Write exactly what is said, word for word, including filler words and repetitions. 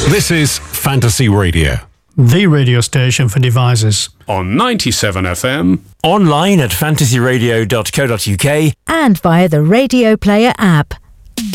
This is Fantasy Radio, the radio station for devices. On ninety-seven F M. Online at fantasy radio dot co dot uk. And via the Radio Player app.